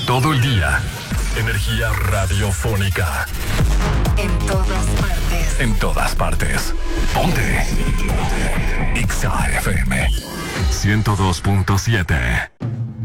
Todo el día. Energía radiofónica. En todas partes. En todas partes. Ponte. Ponte. XAFM 102.7.